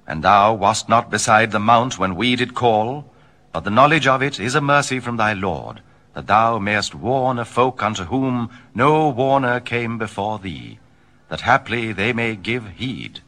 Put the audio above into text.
And thou wast not beside the mount when we did call, but the knowledge of it is a mercy from thy Lord, that thou mayest warn a folk unto whom no warner came before thee, that haply they may give heed.